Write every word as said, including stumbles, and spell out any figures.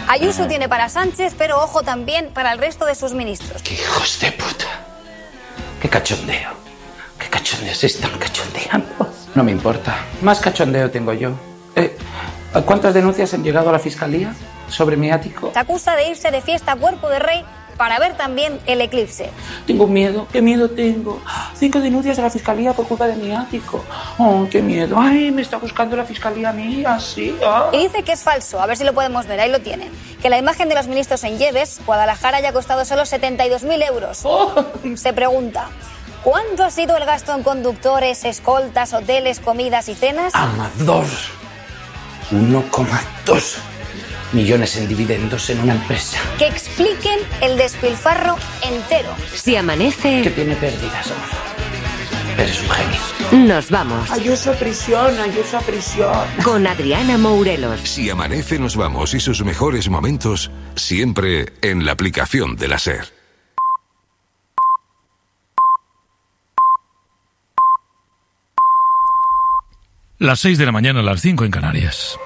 Ayuso tiene para Sánchez, pero ojo también para el resto de sus ministros. ¡Qué hijos de puta! ¡Qué cachondeo! ¡Qué cachondeo se están cachondeando! No me importa. Más cachondeo tengo yo. Eh, ¿Cuántas denuncias han llegado a la fiscalía sobre mi ático? Se acusa de irse de fiesta a cuerpo de rey para ver también el eclipse. Tengo miedo. ¿Qué miedo tengo? Cinco denuncias a la fiscalía por culpa de mi ático. ¡Oh, qué miedo! ¡Ay, me está buscando la fiscalía mía! Sí. Oh. Y dice que es falso. A ver si lo podemos ver. Ahí lo tienen. Que la imagen de los ministros en Lleves, Guadalajara, haya costado solo setenta y dos mil euros. Oh. Se pregunta, ¿cuánto ha sido el gasto en conductores, escoltas, hoteles, comidas y cenas? Amador. uno coma dos millones en dividendos en una empresa. Que expliquen el despilfarro entero. Si amanece... Que tiene pérdidas, Amador. Eres un genio. Nos vamos. Ayuso a prisión, Ayuso a prisión. Con Adriana Mourelos. Si amanece, nos vamos y sus mejores momentos siempre en la aplicación de la SER. Las seis de la mañana, las cinco en Canarias.